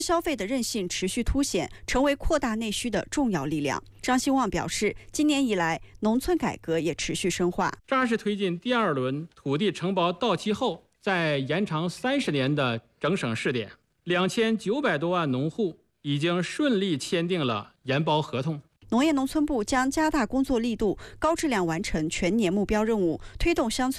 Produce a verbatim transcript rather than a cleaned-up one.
消费的韧性持续凸显，成为扩大内需的重要力量。张兴旺表示，今年以来，农村改革也持续深化， 扎实推进第二轮土地承包到期后再延长三十年的整省试点，两千九百多万农户已经顺利签订了研包合同。 农业农村部将加大工作力度，高质量完成全年目标任务，推动乡村